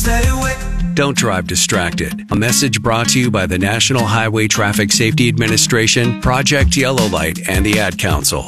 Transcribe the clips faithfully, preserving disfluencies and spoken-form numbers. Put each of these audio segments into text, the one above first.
stay away. Don't drive distracted. A message brought to you by the National Highway Traffic Safety Administration, Project Yellow Light, and the Ad Council.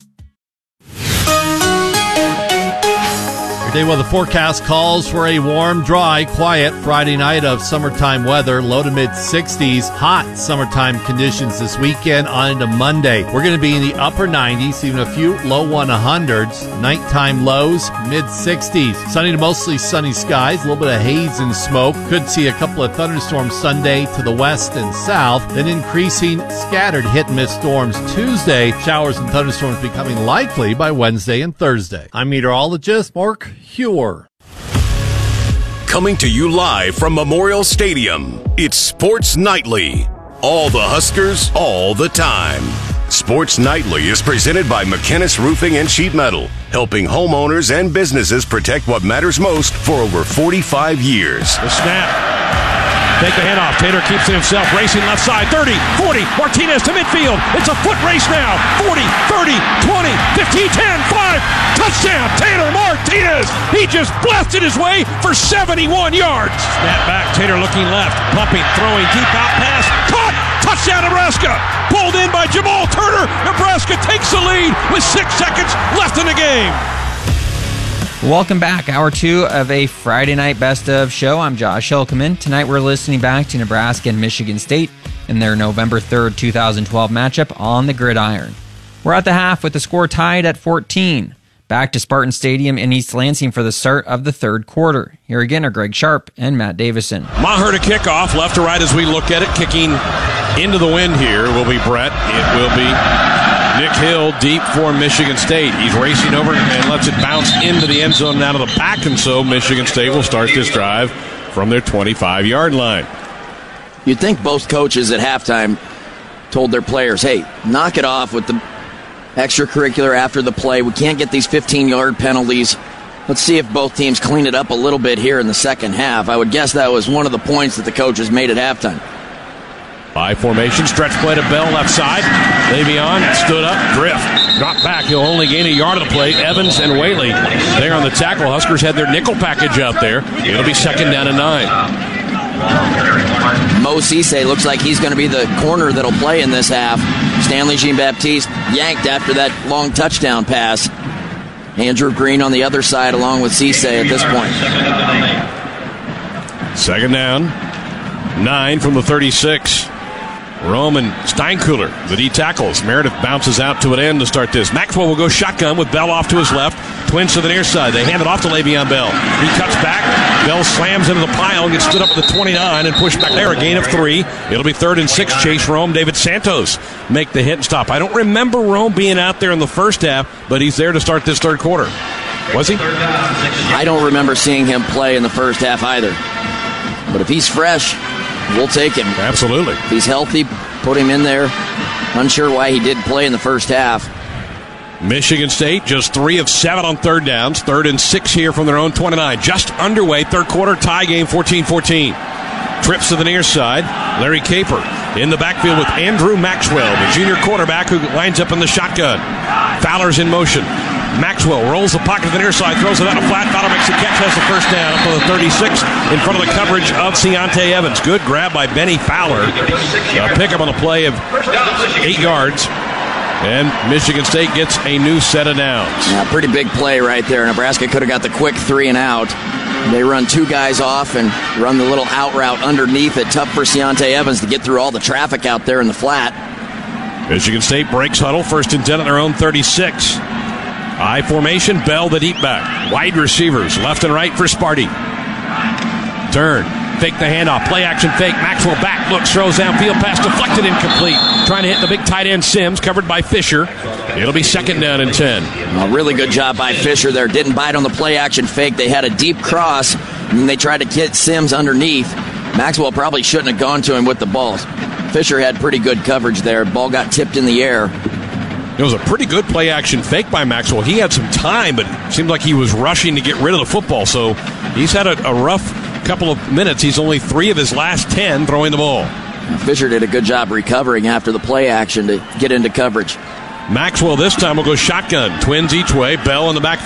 Today, well, the forecast calls for a warm, dry, quiet Friday night of summertime weather, low to mid sixties, hot summertime conditions this weekend on into Monday. We're going to be in the upper nineties, even a few low one hundreds. Nighttime lows, mid sixties. Sunny to mostly sunny skies, a little bit of haze and smoke. Could see a couple of thunderstorms Sunday to the west and south, then increasing scattered hit-and-miss storms Tuesday. Showers and thunderstorms becoming likely by Wednesday and Thursday. I'm meteorologist Mark Huer. Coming to you live from Memorial Stadium, it's Sports Nightly. All the Huskers, all the time. Sports Nightly is presented by McKinnis Roofing and Sheet Metal, helping homeowners and businesses protect what matters most for over forty-five years. The snap. Take the handoff. Taylor keeps it himself, racing left side. thirty, forty, Martinez to midfield. It's a foot race now. forty, thirty, twenty, fifteen, ten, five. Touchdown, Taylor Martinez. He just blasted his way for seventy-one yards. Snap back. Taylor looking left. Pumping, throwing, deep out pass. Caught. Touchdown, Nebraska. Pulled in by Jamal Turner. Nebraska takes the lead with six seconds left in the game. Welcome back. Hour two of a Friday night best of show. I'm Josh Hilkeman. Tonight we're listening back to Nebraska and Michigan State in their November third, twenty twelve matchup on the gridiron. We're at the half with the score tied at fourteen. Back to Spartan Stadium in East Lansing for the start of the third quarter. Here again are Greg Sharp and Matt Davison. Maher to kick off, left to right as we look at it. Kicking into the wind here will be Brett. It will be Nick Hill deep for Michigan State. He's racing over and lets it bounce into the end zone and out of the back, and so Michigan State will start this drive from their twenty-five-yard line. You'd think both coaches at halftime told their players, hey, knock it off with the extracurricular after the play. We can't get these fifteen-yard penalties. Let's see if both teams clean it up a little bit here in the second half. I would guess that was one of the points that the coaches made at halftime. By formation, stretch play to Bell left side. Le'Veon stood up, drift, dropped back. He'll only gain a yard of the play. Evans and Whaley there on the tackle. Huskers had their nickel package out there. It'll be second down and nine. Mo Cisse looks like he's going to be the corner that'll play in this half. Stanley Jean-Baptiste yanked after that long touchdown pass. Andrew Green on the other side along with Cisse at this point. Second down, nine from the thirty-six. Roman Steinkuhler, the D tackles. Meredith bounces out to an end to start this. Maxwell will go shotgun with Bell off to his left. Twins to the near side. They hand it off to Le'Veon Bell. He cuts back. Bell slams into the pile and gets stood up at the twenty-nine and pushed back there. A gain of three. It'll be third and six. Chase Rome. David Santos make the hit and stop. I don't remember Rome being out there in the first half, but he's there to start this third quarter. Was he? I don't remember seeing him play in the first half either. But if he's fresh, we'll take him. Absolutely. If he's healthy, put him in there. Unsure why he did play in the first half. Michigan State just three of seven on third downs. Third and six here from their own twenty-nine. Just underway. Third quarter tie game, fourteen fourteen. Trips to the near side. Larry Caper in the backfield with Andrew Maxwell, the junior quarterback who lines up in the shotgun. Fowler's in motion. Maxwell rolls the pocket to the near side, throws it out a flat. Fowler makes the catch, has the first down up to the thirty-six in front of the coverage of Keontae Evans. Good grab by Benny Fowler. A pickup on a play of eight yards. And Michigan State gets a new set of downs. Yeah, pretty big play right there. Nebraska could have got the quick three and out. They run two guys off and run the little out route underneath it. Tough for Keontae Evans to get through all the traffic out there in the flat. Michigan State breaks huddle, first and ten at their own thirty-six. I formation, Bell the deep back. Wide receivers, left and right for Sparty. Turn, fake the handoff, play action fake. Maxwell back, looks, throws downfield, pass deflected, incomplete. Trying to hit the big tight end Sims, covered by Fisher. It'll be second down and ten. A really good job by Fisher there. Didn't bite on the play action fake. They had a deep cross, and then they tried to get Sims underneath. Maxwell probably shouldn't have gone to him with the balls. Fisher had pretty good coverage there. Ball got tipped in the air. It was a pretty good play-action fake by Maxwell. He had some time, but it seemed like he was rushing to get rid of the football. So he's had a, a rough couple of minutes. He's only three of his last ten throwing the ball. Fisher did a good job recovering after the play action to get into coverage. Maxwell this time will go shotgun. Twins each way. Bell in the back